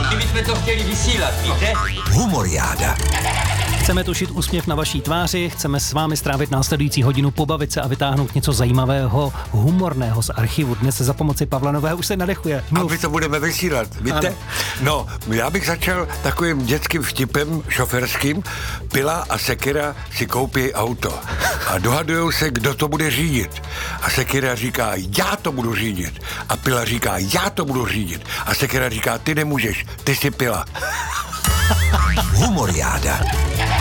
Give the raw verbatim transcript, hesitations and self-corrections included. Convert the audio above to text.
Kdybychom to chtěli vysílat, víte? Humoriáda. Chceme tušit úsměv na vaší tváři, chceme s vámi strávit následující hodinu, pobavit se a vytáhnout něco zajímavého, humorného z archivu. Dnes se za pomoci Pavla Nového už se nadechuje. A my to budeme vysílat, víte? Ano. No, já bych začal takovým dětským vtipem šoferským. Pila a Sekira si koupí auto a dohadujou se, kdo to bude řídit. A Sekira říká, já to budu řídit. A Pila říká, já to budu řídit. A Sekira říká, ty nemůžeš, ty jsi Pila. Humoriáda.